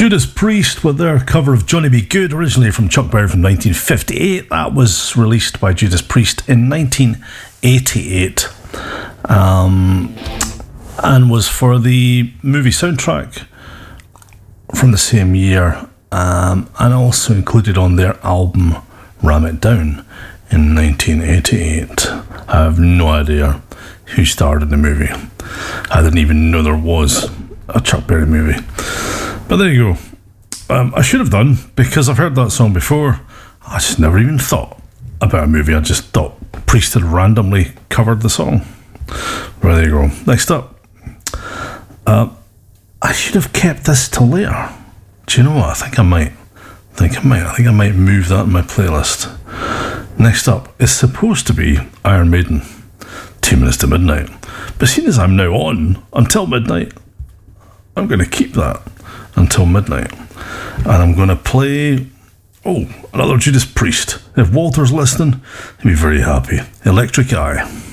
Judas Priest with their cover of Johnny B. Good, originally from Chuck Berry from 1958. That was released by Judas Priest in 1988 and was for the movie soundtrack from the same year, and also included on their album Ram It Down in 1988. I have no idea who starred in the movie. I didn't even know there was a Chuck Berry movie. But there you go. I should have done, because I've heard that song before. I just never even thought about a movie. I just thought Priest had randomly covered the song. Well, there you go. Next up. I should have kept this till later. Do you know what? I think I might move that in my playlist. Next up is supposed to be Iron Maiden, 2 Minutes to Midnight. But seeing as I'm now on until midnight, I'm going to keep that until midnight. And I'm going to play, another Judas Priest. If Walter's listening, he'll be very happy. Electric Eye.